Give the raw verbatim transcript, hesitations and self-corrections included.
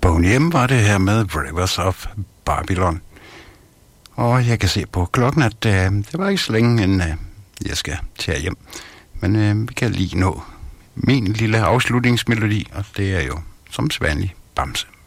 Vågn hjem var det her med Rivers of Babylon. Og jeg kan se på klokken, at uh, det var ikke så længe, inden uh, jeg skal tage hjem. Men uh, vi kan lige nå min lille afslutningsmelodi, og det er jo som sædvanligt Bamse.